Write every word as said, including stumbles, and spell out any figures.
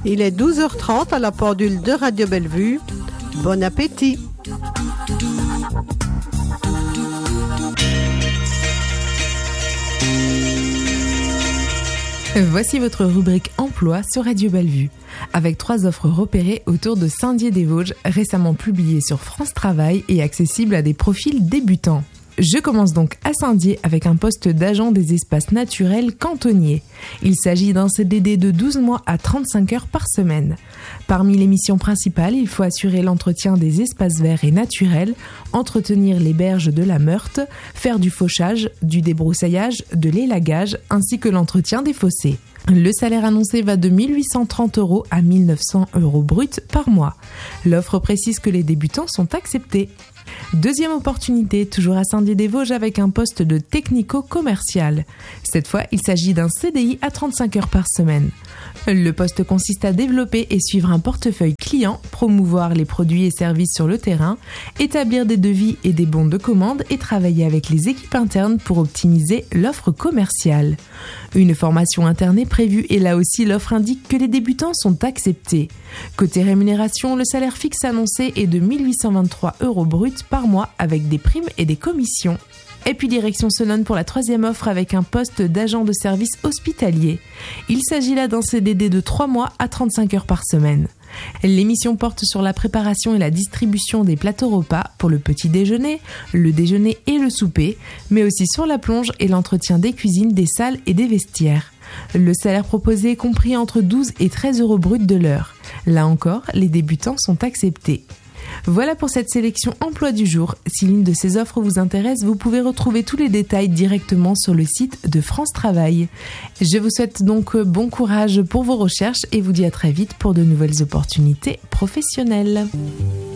Il est douze heures trente à la pendule de Radio Bellevue. Bon appétit. Voici votre rubrique emploi sur Radio Bellevue, avec trois offres repérées autour de Saint-Dié-des-Vosges, récemment publiées sur France Travail et accessibles à des profils débutants. Je commence donc à Saint-Dié avec un poste d'agent des espaces naturels cantonniers. Il s'agit d'un C D D de douze mois à trente-cinq heures par semaine. Parmi les missions principales, il faut assurer l'entretien des espaces verts et naturels, entretenir les berges de la Meurthe, faire du fauchage, du débroussaillage, de l'élagage ainsi que l'entretien des fossés. Le salaire annoncé va de mille huit cent trente euros à mille neuf cents euros bruts par mois. L'offre précise que les débutants sont acceptés. Deuxième opportunité, toujours à Saint-Dié-des-Vosges avec un poste de technico-commercial. Cette fois, il s'agit d'un C D I à trente-cinq heures par semaine. Le poste consiste à développer et suivre un portefeuille client, promouvoir les produits et services sur le terrain, établir des devis et des bons de commande et travailler avec les équipes internes pour optimiser l'offre commerciale. Une formation interne est prévue et là aussi l'offre indique que les débutants sont acceptés. Côté rémunération, le salaire fixe annoncé est de mille huit cent vingt-trois euros bruts par mois avec des primes et des commissions. Et puis direction Senones pour la troisième offre avec un poste d'agent de service hospitalier. Il s'agit là d'un C D D de trois mois à trente-cinq heures par semaine. L'émission porte sur la préparation et la distribution des plateaux repas pour le petit déjeuner, le déjeuner et le souper, mais aussi sur la plonge et l'entretien des cuisines, des salles et des vestiaires. Le salaire proposé est compris entre douze et treize euros bruts de l'heure. Là encore, les débutants sont acceptés. Voilà pour cette sélection emploi du jour. Si l'une de ces offres vous intéresse, vous pouvez retrouver tous les détails directement sur le site de France Travail. Je vous souhaite donc bon courage pour vos recherches et vous dis à très vite pour de nouvelles opportunités professionnelles.